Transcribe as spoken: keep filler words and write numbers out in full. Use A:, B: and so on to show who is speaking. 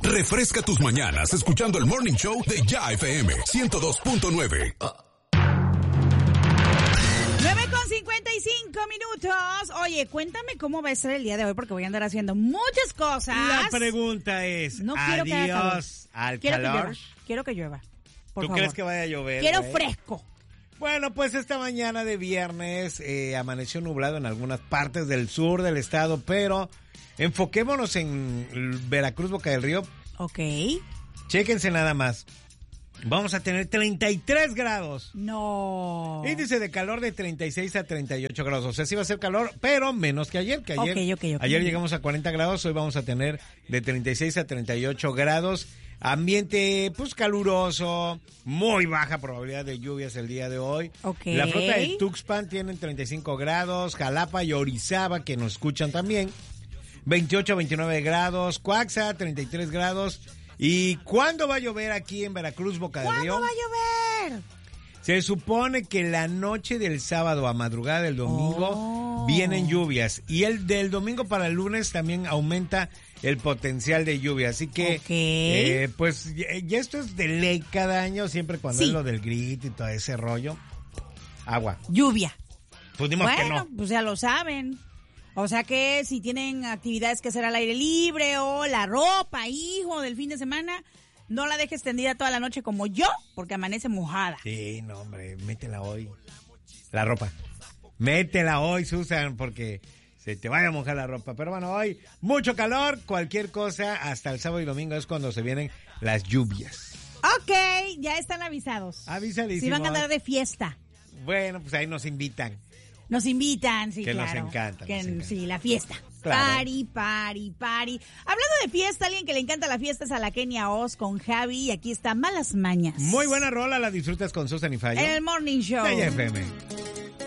A: Refresca tus mañanas escuchando el Morning Show de Ya F M ciento dos punto nueve.
B: nueve con cincuenta y cinco minutos. Oye, cuéntame cómo va a ser el día de hoy, porque voy a andar haciendo muchas cosas.
C: La pregunta es,
B: no quiero
C: adiós
B: que
C: al
B: quiero
C: calor.
B: Que llueva. Quiero que llueva, por
C: ¿Tú
B: favor.
C: crees que vaya a llover?
B: Quiero
C: güey?
B: fresco.
C: Bueno, pues esta mañana de viernes eh, amaneció nublado en algunas partes del sur del estado, pero enfoquémonos en Veracruz, Boca del Río.
B: Ok.
C: Chéquense nada más. Vamos a tener treinta y tres grados.
B: No.
C: Índice de calor de treinta y seis a treinta y ocho grados. O sea, sí va a ser calor, pero menos que ayer. Que ayer,
B: okay, okay, okay.
C: ayer llegamos a cuarenta grados, hoy vamos a tener de treinta y seis a treinta y ocho grados. Ambiente, pues, caluroso, muy baja probabilidad de lluvias el día de hoy.
B: Okay.
C: La flota de Tuxpan tienen treinta y cinco grados, Jalapa y Orizaba, que nos escuchan también, veintiocho a veintinueve grados, Coaxa, treinta y tres grados. ¿Y cuándo va a llover aquí en Veracruz, Boca del Río?
B: ¿Cuándo va a llover?
C: Se supone que la noche del sábado a madrugada del domingo
B: oh.
C: vienen lluvias. Y el del domingo para el lunes también aumenta el potencial de lluvia. Así que,
B: okay.
C: eh, pues, ya esto es de ley cada año, siempre cuando
B: sí.
C: es lo del grito y todo ese rollo. Agua.
B: Lluvia.
C: Pues dimos
B: bueno,
C: que no.
B: pues ya lo saben. O sea que si tienen actividades que hacer al aire libre o la ropa, hijo, del fin de semana, no la dejes tendida toda la noche como yo, porque amanece mojada.
C: Sí, no, hombre, métela hoy. La ropa. Métela hoy, Susan, porque se te vaya a mojar la ropa. Pero bueno, hoy mucho calor, cualquier cosa, hasta el sábado y domingo es cuando se vienen las lluvias.
B: Ok, ya están avisados.
C: Avisadísimos.
B: Si van a andar de fiesta.
C: Bueno, pues ahí nos invitan.
B: Nos invitan, sí,
C: que
B: claro.
C: Nos encanta,
B: que
C: nos encanta.
B: Sí, la fiesta.
C: Claro.
B: Pari, pari, pari. Hablando de fiesta, alguien que le encanta la fiesta es a la Kenia Oz con Javi. Y aquí está Malas Mañas.
C: Muy buena rola, la disfrutas con Susan y Fallo.
B: En el Morning Show.
C: De Ya F M.